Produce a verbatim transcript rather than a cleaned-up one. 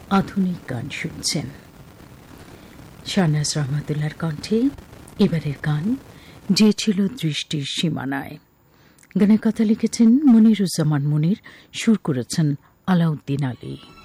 আধুনিক গান শুনছেন। শাহনাজ রহমাতুল্লাহর কণ্ঠে এবারের গান যে ছিল দৃষ্টির সীমানায়। গানের কথা লিখেছেন মনিরুজ্জামান মনির, সুর করেছেন আলাউদ্দিন আলী।